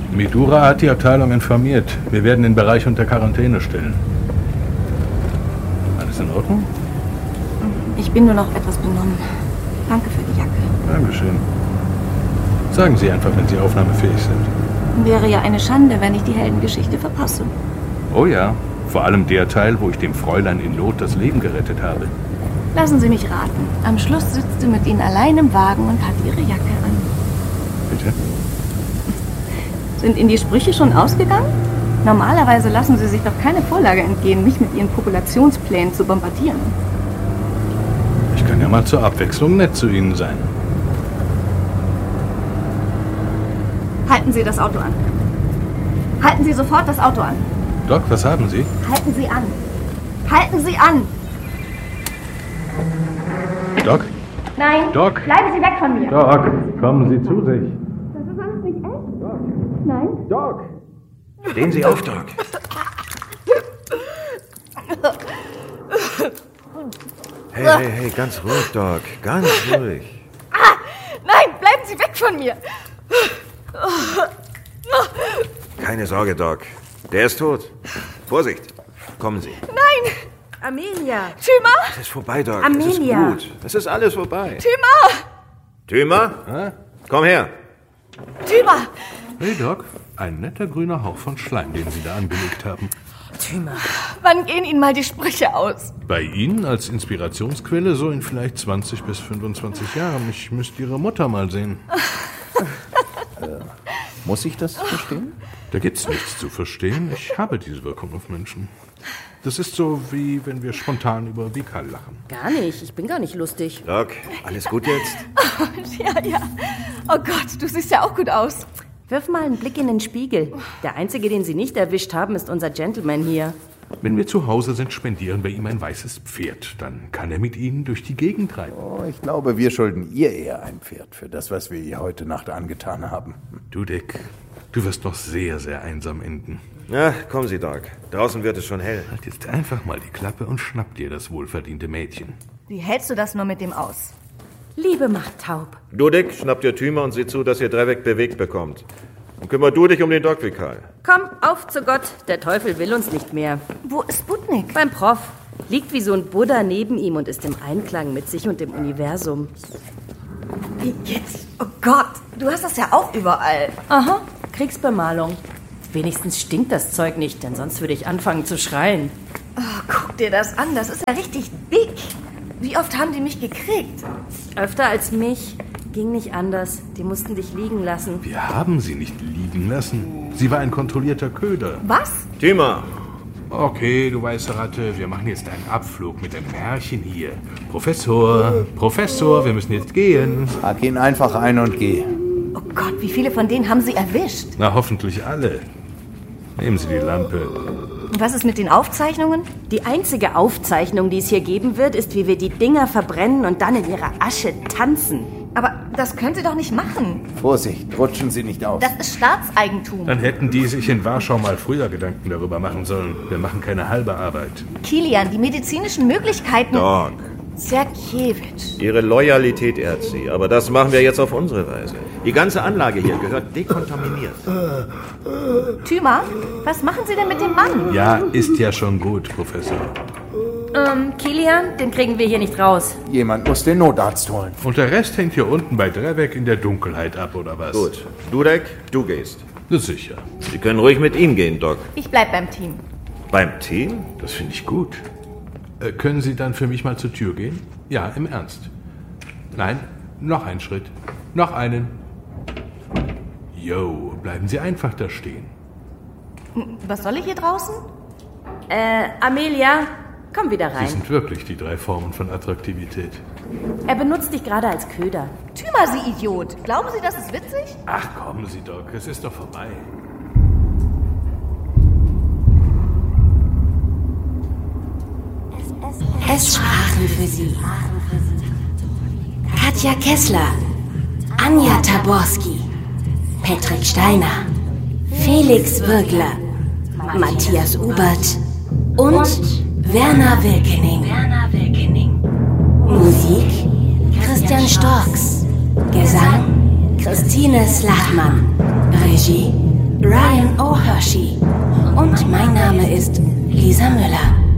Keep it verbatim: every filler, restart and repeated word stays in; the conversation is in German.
Midura hat die Abteilung informiert. Wir werden den Bereich unter Quarantäne stellen. Alles in Ordnung? Ich bin nur noch etwas benommen. Danke für die Jacke. Dankeschön. Sagen Sie einfach, wenn Sie aufnahmefähig sind. Wäre ja eine Schande, wenn ich die Heldengeschichte verpasse. Oh ja, vor allem der Teil, wo ich dem Fräulein in Not das Leben gerettet habe. Lassen Sie mich raten. Am Schluss sitzt sie mit Ihnen allein im Wagen und hat Ihre Jacke an. Bitte? Sind Ihnen die Sprüche schon ausgegangen? Normalerweise lassen Sie sich doch keine Vorlage entgehen, mich mit Ihren Populationsplänen zu bombardieren. Ich kann ja mal zur Abwechslung nett zu Ihnen sein. Halten Sie das Auto an. Halten Sie sofort das Auto an. Doc, was haben Sie? Halten Sie an. Halten Sie an. Doc? Nein. Doc? Bleiben Sie weg von mir. Doc, kommen Sie zu sich. Das ist alles nicht echt. Doc. Nein. Doc. Stehen Sie auf, Doc. Hey, hey, hey, ganz ruhig, Doc. Ganz ruhig. Ah, nein, bleiben Sie weg von mir. Keine Sorge, Doc. Der ist tot. Vorsicht. Kommen Sie. Nein. Amelia. Thyma. Es ist vorbei, Doc. Amelia. Es ist gut. Es ist alles vorbei. Thyma. Thyma? Hä? Komm her. Thyma. Hey, Doc. Ein netter grüner Hauch von Schleim, den Sie da angelegt haben. Thyma. Wann gehen Ihnen mal die Sprüche aus? Bei Ihnen als Inspirationsquelle so in vielleicht zwanzig bis fünfundzwanzig Jahren. Ich müsste Ihre Mutter mal sehen. äh, muss ich das verstehen? Da gibt's nichts zu verstehen. Ich habe diese Wirkung auf Menschen. Das ist so, wie wenn wir spontan über Vikal lachen. Gar nicht. Ich bin gar nicht lustig. Doc, alles gut jetzt? Ja, ja. Oh Gott, du siehst ja auch gut aus. Wirf mal einen Blick in den Spiegel. Der einzige, den Sie nicht erwischt haben, ist unser Gentleman hier. Wenn wir zu Hause sind, spendieren wir ihm ein weißes Pferd. Dann kann er mit Ihnen durch die Gegend reiten. Oh, ich glaube, wir schulden ihr eher ein Pferd für das, was wir ihr heute Nacht angetan haben. Du, Dick, du wirst noch sehr, sehr einsam enden. Na, kommen Sie, Doc. Draußen wird es schon hell. Halt jetzt einfach mal die Klappe und schnapp dir das wohlverdiente Mädchen. Wie hältst du das nur mit dem aus? Liebe macht taub. Du, Dick, schnapp dir Thyma und sieh zu, dass ihr Dreieck bewegt bekommt. Und kümmer du dich um den Doc, Vikal. Komm, auf zu Gott. Der Teufel will uns nicht mehr. Wo ist Sputnik? Beim Prof. Liegt wie so ein Buddha neben ihm und ist im Einklang mit sich und dem Universum. Wie jetzt? Oh Gott, du hast das ja auch überall. Aha, Kriegsbemalung. Wenigstens stinkt das Zeug nicht, denn sonst würde ich anfangen zu schreien. Oh, guck dir das an, das ist ja richtig dick. Wie oft haben die mich gekriegt? Öfter als mich. Ging nicht anders. Die mussten dich liegen lassen. Wir haben sie nicht liegen lassen. Sie war ein kontrollierter Köder. Was? Thyma! Okay, du weiße Ratte, wir machen jetzt einen Abflug mit einem Herrchen hier. Professor, Professor, wir müssen jetzt gehen. Pack ihn einfach ein und geh. Oh Gott, wie viele von denen haben sie erwischt? Na, hoffentlich alle. Nehmen Sie die Lampe. Und was ist mit den Aufzeichnungen? Die einzige Aufzeichnung, die es hier geben wird, ist, wie wir die Dinger verbrennen und dann in ihrer Asche tanzen. Aber das können Sie doch nicht machen. Vorsicht, rutschen Sie nicht auf. Das ist Staatseigentum. Dann hätten die sich in Warschau mal früher Gedanken darüber machen sollen. Wir machen keine halbe Arbeit. Kilian, die medizinischen Möglichkeiten... Doc. Sergejewitsch. Ihre Loyalität ehrt Sie, aber das machen wir jetzt auf unsere Weise. Die ganze Anlage hier gehört dekontaminiert. Thyma, was machen Sie denn mit dem Mann? Ja, ist ja schon gut, Professor. Ähm, Kilian, den kriegen wir hier nicht raus. Jemand muss den Notarzt holen. Und der Rest hängt hier unten bei Drevek in der Dunkelheit ab, oder was? Gut. Dudek, du gehst. Na sicher. Sie können ruhig mit ihm gehen, Doc. Ich bleib beim Team. Beim Team? Das finde ich gut. Äh, können Sie dann für mich mal zur Tür gehen? Ja, im Ernst. Nein, noch einen Schritt. Noch einen. Jo, bleiben Sie einfach da stehen. Was soll ich hier draußen? Äh, Amelia, komm wieder Sie rein. sind wirklich die drei Formen von Attraktivität. Er benutzt dich gerade als Köder. Thyma, Sie Idiot. Glauben Sie, das ist witzig? Ach, kommen Sie, Doc. Es ist doch vorbei. Es sprachen für sie Katja Kessler, Anja Taborski, Patrick Steiner, Felix Würgler, Matthias Ubert und Werner Wilkening. Musik Christian Storks, Gesang Christine Slachmann, Regie ist Lisa Müller.